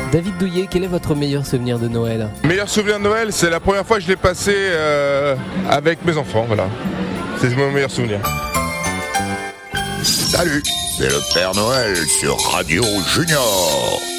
David Douillet, quel est votre meilleur souvenir de Noël ? Meilleur souvenir de Noël, c'est la première fois que je l'ai passé avec mes enfants, voilà. C'est mon meilleur souvenir. Salut, c'est le Père Noël sur Radio Junior.